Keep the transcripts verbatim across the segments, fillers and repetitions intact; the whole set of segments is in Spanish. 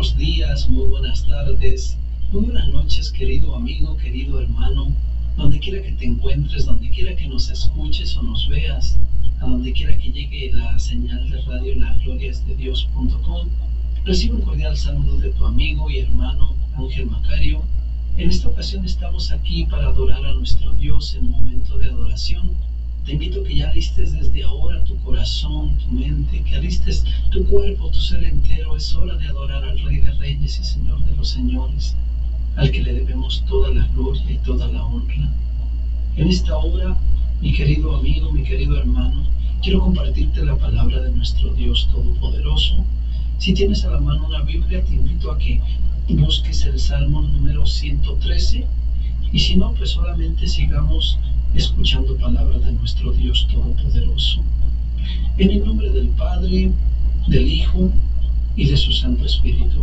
buenos días, muy buenas tardes, muy buenas noches, querido amigo, querido hermano, donde quiera que te encuentres, donde quiera que nos escuches o nos veas, a donde quiera que llegue la señal de radio la gloria es de Dios punto com. Recibe un cordial saludo de tu amigo y hermano Ángel Macario. En esta ocasión estamos aquí para adorar a nuestro Dios en momento de adoración. Te invito a que ya alistes desde ahora tu corazón, tu mente, que alistes tu cuerpo, tu ser entero. Es hora de adorar al Rey de Reyes y Señor de los Señores, al que le debemos toda la gloria y toda la honra. En esta hora, mi querido amigo, mi querido hermano, quiero compartirte la palabra de nuestro Dios Todopoderoso. Si tienes a la mano una Biblia, te invito a que busques el Salmo número ciento trece, y si no, pues solamente sigamos escuchando palabra de nuestro Dios Todopoderoso. En el nombre del Padre, del Hijo y de su Santo Espíritu.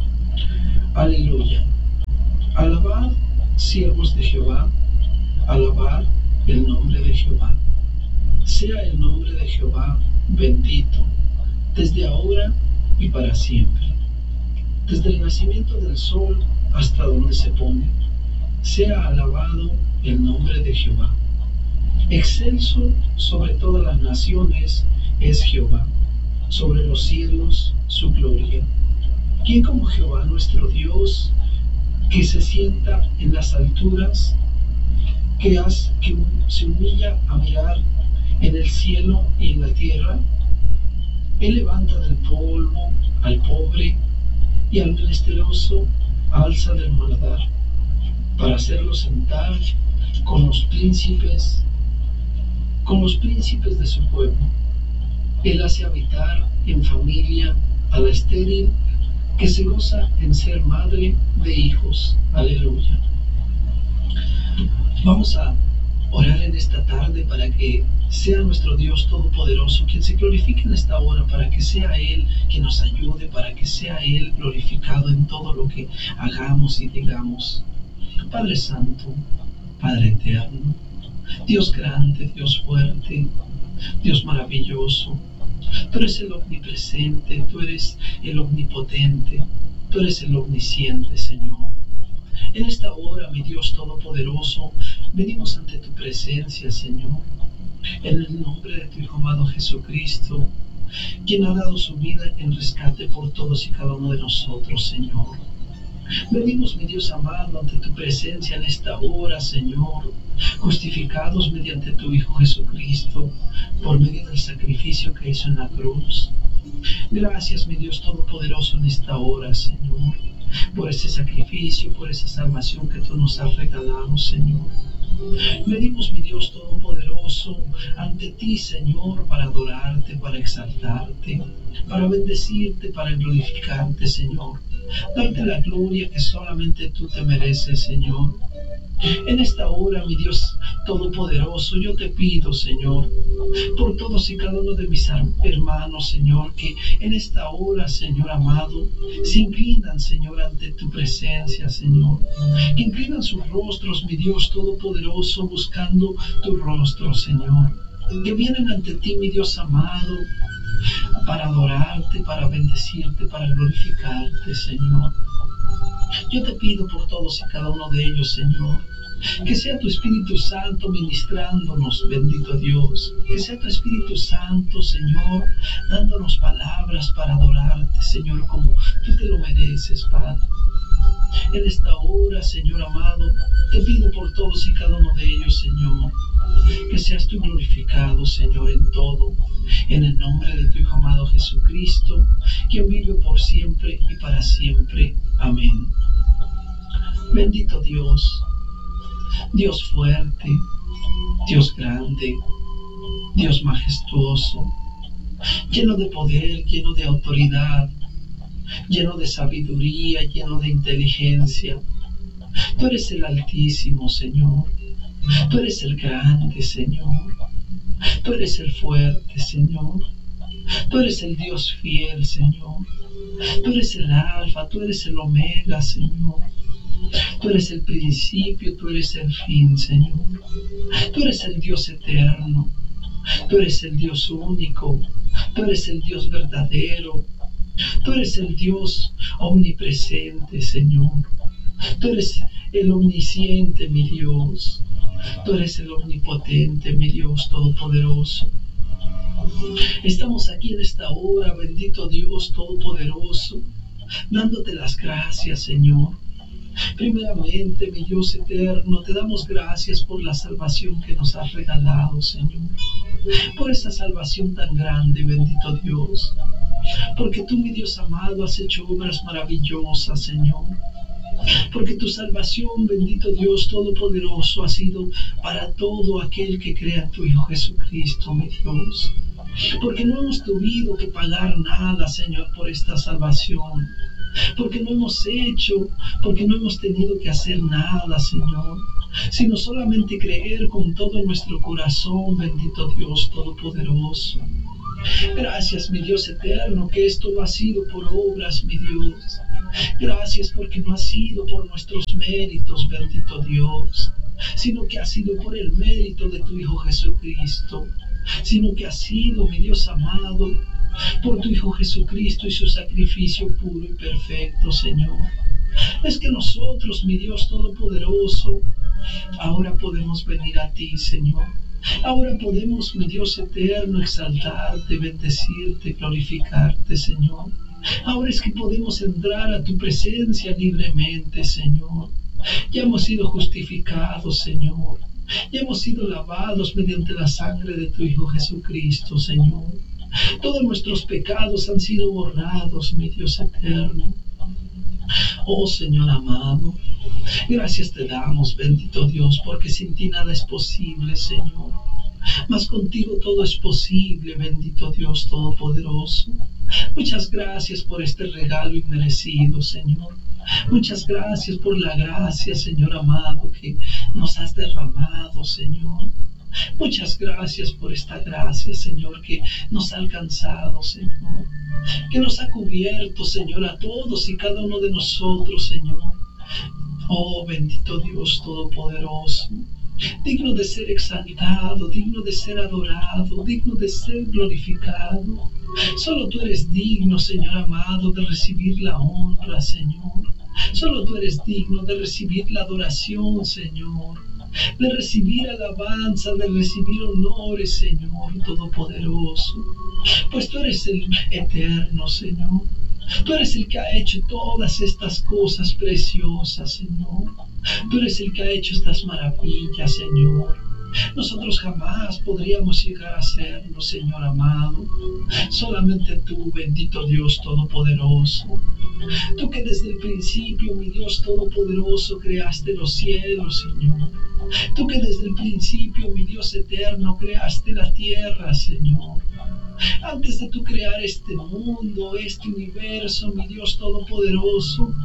Aleluya. Alabad, siervos de Jehová, alabad el nombre de Jehová. Sea el nombre de Jehová bendito, desde ahora y para siempre. Desde el nacimiento del sol hasta donde se pone, sea alabado el nombre de Jehová. Excelso sobre todas las naciones es Jehová, sobre los cielos su gloria. ¿Quién como Jehová nuestro Dios, que se sienta en las alturas, que, hace, que se humilla a mirar en el cielo y en la tierra? Él levanta del polvo al pobre y al menesteroso alza del muladar, para hacerlo sentar con los príncipes, con los príncipes de su pueblo. Él hace habitar en familia a la estéril, que se goza en ser madre de hijos. Aleluya. Vamos a orar en esta tarde para que sea nuestro Dios Todopoderoso quien se glorifique en esta hora, para que sea Él quien nos ayude, para que sea Él glorificado en todo lo que hagamos y digamos. Padre Santo, Padre Eterno, Dios grande, Dios fuerte, Dios maravilloso, tú eres el omnipresente, tú eres el omnipotente, tú eres el omnisciente, Señor. En esta hora, mi Dios Todopoderoso, venimos ante tu presencia, Señor, en el nombre de tu Hijo amado Jesucristo, quien ha dado su vida en rescate por todos y cada uno de nosotros, Señor. Venimos, mi Dios amado, ante tu presencia en esta hora, Señor, justificados mediante tu Hijo Jesucristo, por medio del sacrificio que hizo en la cruz. Gracias, mi Dios Todopoderoso, en esta hora, Señor, por ese sacrificio, por esa salvación que tú nos has regalado, Señor. Venimos, mi Dios Todopoderoso, ante ti, Señor, para adorarte, para exaltarte, para bendecirte, para glorificarte, Señor. Darte la gloria que solamente tú te mereces, Señor. En esta hora, mi Dios Todopoderoso, yo te pido, Señor, por todos y cada uno de mis hermanos, Señor, que en esta hora, Señor amado, se inclinan, Señor, ante tu presencia, Señor. Que inclinan sus rostros, mi Dios Todopoderoso, buscando tu rostro, Señor. Que vienen ante ti, mi Dios amado, para adorarte, para bendecirte, para glorificarte, Señor. Yo te pido por todos y cada uno de ellos, Señor, que sea tu Espíritu Santo ministrándonos, bendito Dios. Que sea tu Espíritu Santo, Señor, dándonos palabras para adorarte, Señor, como tú te lo mereces, Padre. En esta hora, Señor amado, te pido por todos y cada uno de ellos, Señor, que seas tú glorificado, Señor, en todo, en el nombre de tu Hijo amado Jesucristo, quien vive por siempre y para siempre. Amén. Bendito Dios, Dios fuerte, Dios grande, Dios majestuoso, lleno de poder, lleno de autoridad, lleno de sabiduría, lleno de inteligencia. Tú eres el Altísimo, Señor. Tú eres el grande, Señor. Tú eres el fuerte, Señor. Tú eres el Dios fiel, Señor. Tú eres el Alfa, tú eres el Omega, Señor. Tú eres el principio, tú eres el fin, Señor. Tú eres el Dios eterno. Tú eres el Dios único. Tú eres el Dios verdadero. Tú eres el Dios omnipresente, Señor. Tú eres el omnisciente, mi Dios. Tú eres el omnipotente, mi Dios todopoderoso. Estamos aquí en esta hora, bendito Dios todopoderoso, dándote las gracias, Señor. Primeramente, mi Dios eterno, te damos gracias por la salvación que nos has regalado, Señor. Por esa salvación tan grande, bendito Dios. Porque tú, mi Dios amado, has hecho obras maravillosas, Señor. Porque tu salvación, bendito Dios todopoderoso, ha sido para todo aquel que crea en tu Hijo Jesucristo, mi Dios. Porque no hemos tenido que pagar nada, Señor, por esta salvación. Porque no hemos hecho, porque no hemos tenido que hacer nada, Señor, sino solamente creer con todo nuestro corazón, bendito Dios todopoderoso. Gracias, mi Dios eterno, que esto no ha sido por obras, mi Dios. Gracias porque no ha sido por nuestros méritos, bendito Dios, sino que ha sido por el mérito de tu Hijo Jesucristo, sino que ha sido, mi Dios amado, por tu Hijo Jesucristo y su sacrificio puro y perfecto, Señor. Es que nosotros, mi Dios todopoderoso, ahora podemos venir a ti, Señor. Ahora podemos, mi Dios eterno, exaltarte, bendecirte, glorificarte, Señor. Ahora es que podemos entrar a tu presencia libremente, Señor. Ya hemos sido justificados, Señor. Ya hemos sido lavados mediante la sangre de tu Hijo Jesucristo, Señor. Todos nuestros pecados han sido borrados, mi Dios eterno. Oh Señor amado, gracias te damos, bendito Dios, porque sin ti nada es posible, Señor. Mas contigo todo es posible, bendito Dios todopoderoso. Muchas gracias por este regalo inmerecido, Señor. Muchas gracias por la gracia, Señor amado, que nos has derramado, Señor. Muchas gracias por esta gracia, Señor, que nos ha alcanzado, Señor, que nos ha cubierto, Señor, a todos y cada uno de nosotros, Señor. Oh, bendito Dios todopoderoso, digno de ser exaltado, digno de ser adorado, digno de ser glorificado. Solo tú eres digno, Señor amado, de recibir la honra, Señor. Solo tú eres digno de recibir la adoración, Señor, de recibir alabanza, de recibir honores, Señor todopoderoso. Pues tú eres el eterno, Señor. Tú eres el que ha hecho todas estas cosas preciosas, Señor. Tú eres el que ha hecho estas maravillas, Señor. Nosotros jamás podríamos llegar a hacerlo, Señor amado. Solamente tú, bendito Dios todopoderoso. Tú que desde el principio, mi Dios todopoderoso, creaste los cielos, Señor. Tú que desde el principio, mi Dios eterno, creaste la tierra, Señor. Antes de tú crear este mundo, este universo, mi Dios todopoderoso,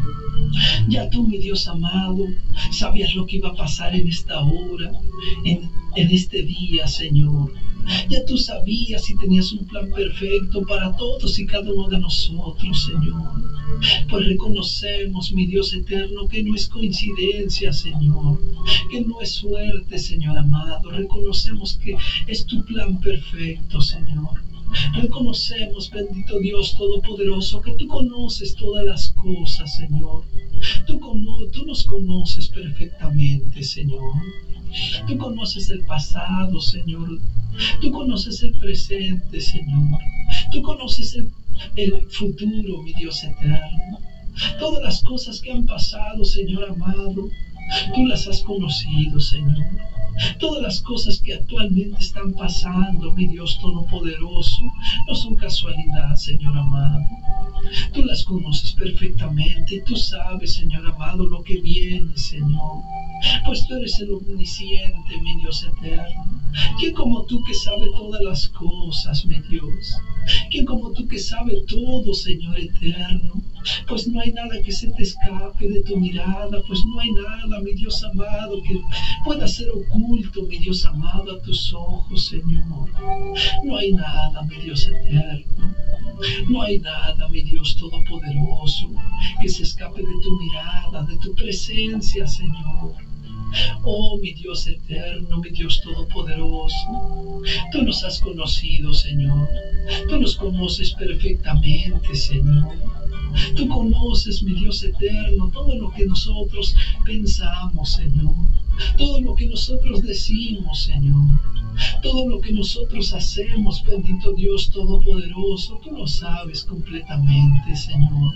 ya tú, mi Dios amado, sabías lo que iba a pasar en esta hora, en, en este día, Señor. Ya tú sabías y tenías un plan perfecto para todos y cada uno de nosotros, Señor. Pues reconocemos, mi Dios eterno, que no es coincidencia, Señor, que no es suerte, Señor amado. Reconocemos que es tu plan perfecto, Señor. Reconocemos, bendito Dios todopoderoso, que tú conoces todas las cosas, Señor. Tú, cono tú nos conoces perfectamente, Señor. Tú conoces el pasado, Señor. Tú conoces el presente, Señor. Tú conoces el, el futuro, mi Dios eterno. Todas las cosas que han pasado, Señor amado, tú las has conocido, Señor. Todas las cosas que actualmente están pasando, mi Dios todopoderoso, no son casualidad, Señor amado. Tú las conoces perfectamente y tú sabes, Señor amado, lo que viene, Señor. Pues tú eres el omnisciente, mi Dios eterno. ¿Quién como tú que sabe todas las cosas, mi Dios? ¿Quién como tú que sabe todo, Señor eterno? Pues no hay nada que se te escape de tu mirada, pues no hay nada, mi Dios amado, que pueda ser oculto, mi Dios amado, a tus ojos, Señor. No hay nada, mi Dios eterno. No hay nada, mi Dios todopoderoso, que se escape de tu mirada, de tu presencia, Señor. Oh, mi Dios eterno, mi Dios todopoderoso, tú nos has conocido, Señor. Tú nos conoces perfectamente, Señor. Tú conoces, mi Dios eterno, todo lo que nosotros pensamos, Señor. Todo lo que nosotros decimos, Señor. Todo lo que nosotros hacemos, bendito Dios todopoderoso, tú lo sabes completamente, Señor.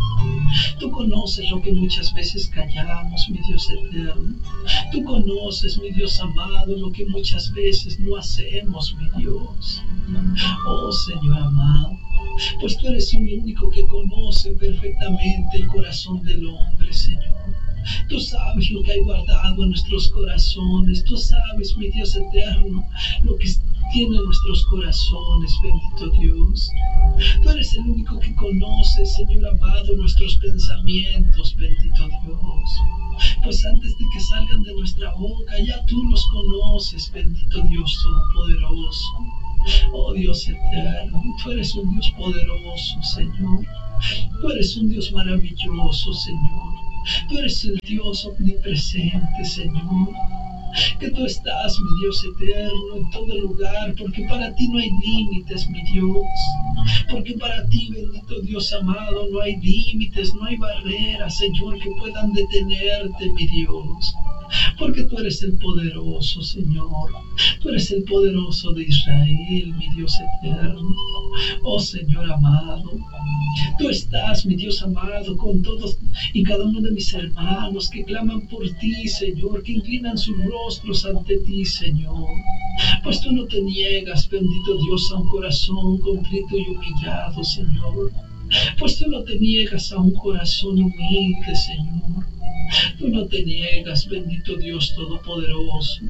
Tú conoces lo que muchas veces callamos, mi Dios eterno. Tú conoces, mi Dios amado, lo que muchas veces no hacemos, mi Dios. Oh, Señor amado, pues tú eres el único que conoce perfectamente el corazón del hombre, Señor. Tú sabes lo que hay guardado en nuestros corazones. Tú sabes, mi Dios eterno, lo que tiene en nuestros corazones, bendito Dios. Tú eres el único que conoce, Señor amado, nuestros pensamientos, bendito Dios. Pues antes de que salgan de nuestra boca, ya tú los conoces, bendito Dios todopoderoso. Oh Dios eterno, tú eres un Dios poderoso, Señor. Tú eres un Dios maravilloso, Señor. Tú eres el Dios omnipresente, Señor. Que tú estás, mi Dios eterno, en todo lugar, porque para ti no hay límites, mi Dios. Porque para ti, bendito Dios amado, no hay límites, no hay barreras, Señor, que puedan detenerte, mi Dios. Porque tú eres el poderoso, Señor. Tú eres el poderoso de Israel, mi Dios eterno. Oh, Señor amado, tú estás, mi Dios amado, con todos y cada uno de mis hermanos que claman por ti, Señor, que inclinan sus rostros ante ti, Señor. Pues tú no te niegas, bendito Dios, a un corazón contrito y humillado, Señor. Pues tú no te niegas a un corazón humilde, Señor. Tú no te niegas, bendito Dios todopoderoso.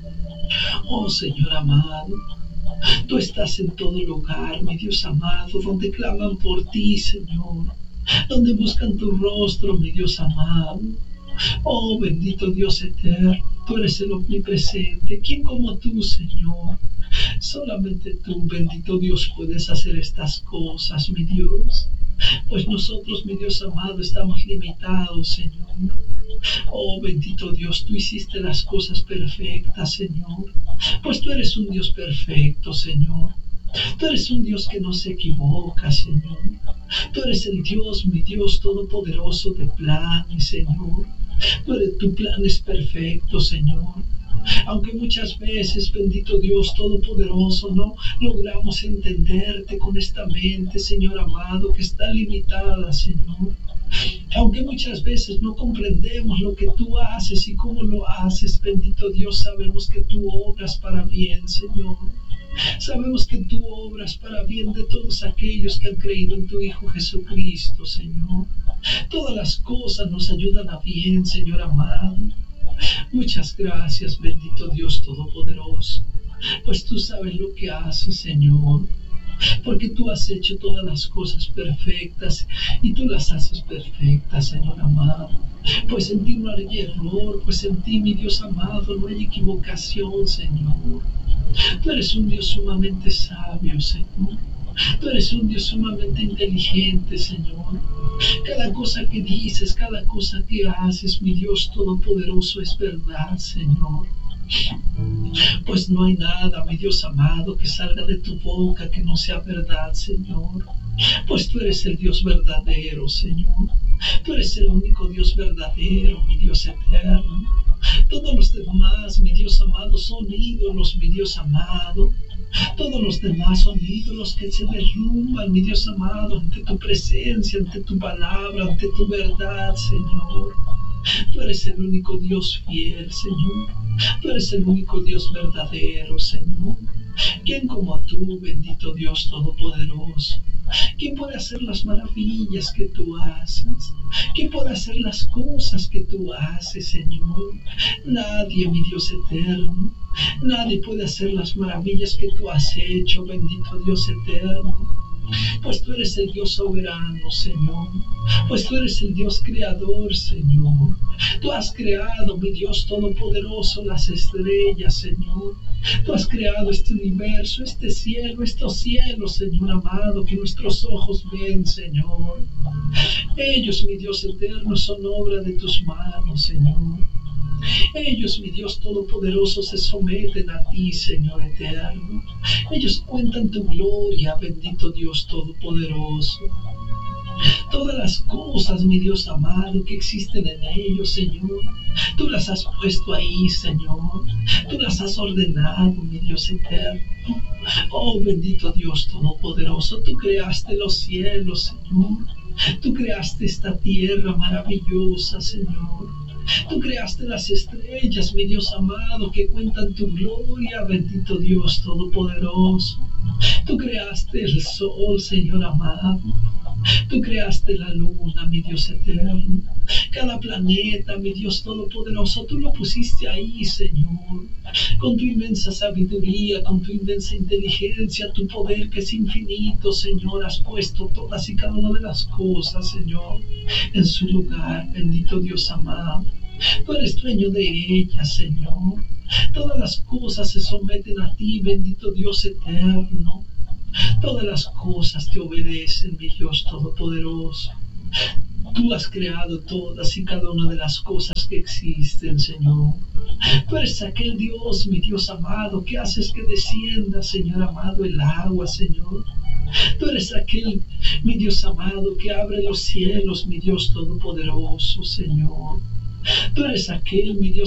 Oh, Señor amado, tú estás en todo lugar, mi Dios amado, donde claman por ti, Señor, donde buscan tu rostro, mi Dios amado. Oh, bendito Dios eterno, tú eres el omnipresente. ¿Quién como tú, Señor? Solamente tú, bendito Dios, puedes hacer estas cosas, mi Dios. Pues nosotros, mi Dios amado, estamos limitados, Señor. Oh, bendito Dios, tú hiciste las cosas perfectas, Señor. Pues tú eres un Dios perfecto, Señor. Tú eres un Dios que no se equivoca, Señor. Tú eres el Dios, mi Dios todopoderoso de planes, Señor. Tú eres, tu plan es perfecto, Señor. Aunque muchas veces, bendito Dios todopoderoso, no logramos entenderte con esta mente, Señor amado, que está limitada, Señor. Aunque muchas veces no comprendemos lo que tú haces y cómo lo haces, bendito Dios, sabemos que tú obras para bien, Señor. Sabemos que tú obras para bien de todos aquellos que han creído en tu Hijo Jesucristo, Señor. Todas las cosas nos ayudan a bien, Señor amado. Muchas gracias, bendito Dios todopoderoso, pues tú sabes lo que haces, Señor. Porque tú has hecho todas las cosas perfectas y tú las haces perfectas, Señor amado. Pues en ti no hay error, pues en ti, mi Dios amado, no hay equivocación, Señor. Tú eres un Dios sumamente sabio, Señor. Tú eres un Dios sumamente inteligente, Señor. Cada cosa que dices, cada cosa que haces, mi Dios todopoderoso, es verdad, Señor. Pues no hay nada, mi Dios amado, que salga de tu boca que no sea verdad, Señor. Pues tú eres el Dios verdadero, Señor. Tú eres el único Dios verdadero, mi Dios eterno. Todos los demás, mi Dios amado, son ídolos, mi Dios amado. Todos los demás son ídolos que se derrumban, mi Dios amado, ante tu presencia, ante tu palabra, ante tu verdad, Señor. Tú eres el único Dios fiel, Señor. Tú eres el único Dios verdadero, Señor. ¿Quién como tú, bendito Dios todopoderoso? ¿Quién puede hacer las maravillas que tú haces? ¿Quién puede hacer las cosas que tú haces, Señor? Nadie, mi Dios eterno. Nadie puede hacer las maravillas que tú has hecho, bendito Dios eterno. Pues tú eres el Dios soberano, Señor. Pues tú eres el Dios creador, Señor. Tú has creado, mi Dios todopoderoso, las estrellas, Señor. Tú has creado este universo, este cielo, estos cielos, Señor amado, que nuestros ojos ven, Señor. Ellos, mi Dios eterno, son obra de tus manos, Señor. Ellos, mi Dios Todopoderoso, se someten a ti, Señor eterno. Ellos cuentan tu gloria, bendito Dios Todopoderoso. Todas las cosas, mi Dios amado, que existen en ellos, Señor, tú las has puesto ahí, Señor. Tú las has ordenado, mi Dios eterno. Oh, bendito Dios Todopoderoso, tú creaste los cielos, Señor. Tú creaste esta tierra maravillosa, Señor. Tú creaste las estrellas, mi Dios amado, que cuentan tu gloria, bendito Dios Todopoderoso. Tú creaste el sol, Señor amado. Tú creaste la luna, mi Dios eterno. Cada planeta, mi Dios todopoderoso, tú lo pusiste ahí, Señor. Con tu inmensa sabiduría, con tu inmensa inteligencia, tu poder que es infinito, Señor, has puesto todas y cada una de las cosas, Señor, en su lugar, bendito Dios amado. Tú eres dueño de ellas, Señor. Todas las cosas se someten a ti, bendito Dios eterno. Todas las cosas te obedecen, mi Dios Todopoderoso. Tú has creado todas y cada una de las cosas que existen, Señor. Tú eres aquel Dios, mi Dios amado, que haces que descienda, Señor amado, el agua, Señor. Tú eres aquel, mi Dios amado, que abre los cielos, mi Dios Todopoderoso, Señor. Tú eres aquel, mi Dios